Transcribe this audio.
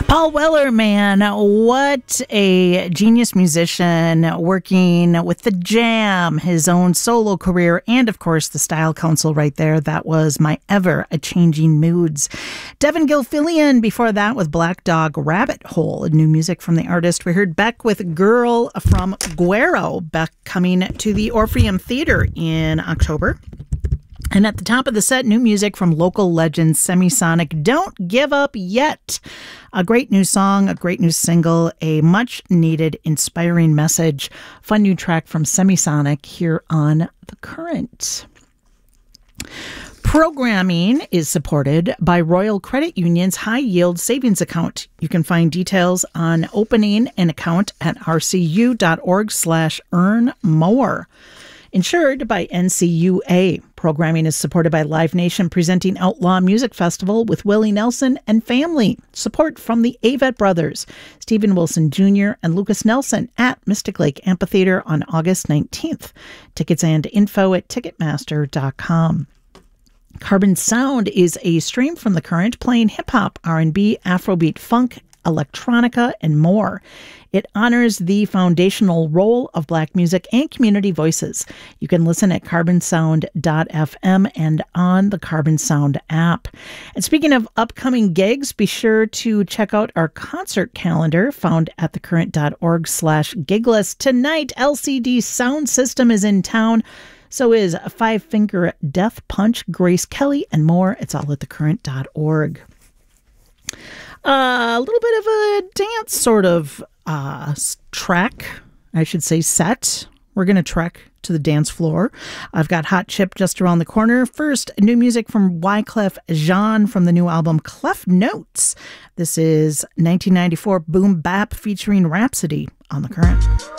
Paul Weller, man, what a genius musician working with the Jam, his own solo career, and of course the Style Council right there. That was My Ever a Changing Moods. Devin Gilfillian before that with Black Dog Rabbit Hole, new music from the artist. We heard Beck with Girl from Guero, Beck coming to the Orpheum Theater in October. And at the top of the set, new music from local legend Semisonic, Don't Give Up Yet. A great new song, a great new single, a much-needed, inspiring message. Fun new track from Semisonic here on The Current. Programming is supported by Royal Credit Union's High Yield Savings Account. You can find details on opening an account at rcu.org/earnmore. Insured by NCUA. Programming is supported by Live Nation presenting Outlaw Music Festival with Willie Nelson and family. Support from the Avett Brothers, Stephen Wilson Jr. and Lucas Nelson at Mystic Lake Amphitheater on August 19th. Tickets and info at Ticketmaster.com. Carbon Sound is a stream from The Current playing hip-hop, R&B, Afrobeat, funk, electronica, and more. It honors the foundational role of Black music and community voices. You can listen at carbonsound.fm and on the Carbon Sound app. And speaking of upcoming gigs, be sure to check out our concert calendar found at thecurrent.org/giglist. Tonight, LCD Sound System is in town. So is Five Finger Death Punch, Grace Kelly, and more. It's all at thecurrent.org. A little bit of a dance sort of track, I should say, set. We're going to trek to the dance floor. I've got Hot Chip just around the corner. First, new music from Wyclef Jean from the new album Clef Notes. This is 1994 Boom Bap featuring Rhapsody on The Current.